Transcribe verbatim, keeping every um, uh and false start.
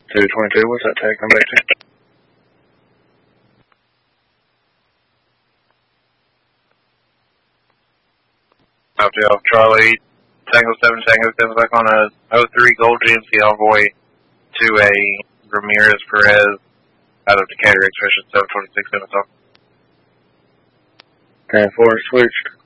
two twenty-two, what's that tag come back to? Out to Charlie, Tango seven, Tango seven, back on a oh three Gold G M C Envoy to a Ramirez Perez out of Decatur, expression seven twenty-six, seven o'clock. ten four, switched.